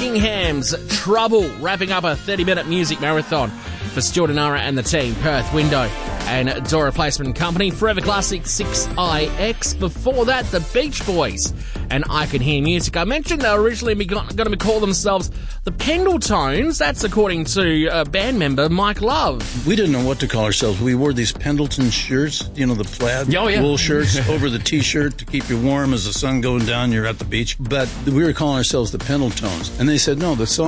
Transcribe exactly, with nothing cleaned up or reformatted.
Buckingham's Trouble, wrapping up a thirty-minute music marathon for Stuart and Nara and the team. Perth Window and Door Replacement Company. Forever Classic six I X. Before that, the Beach Boys and I Can Hear Music. I mentioned they were originally going to call themselves the Pendletones. That's according to uh, band member Mike Love. We didn't know what to call ourselves. We wore these Pendleton shirts, you know, the plaid oh, yeah. wool shirts over the T-shirt to keep you warm as the sun going down. You're at the beach. But we were calling ourselves the Pendletones. And they said, no, the song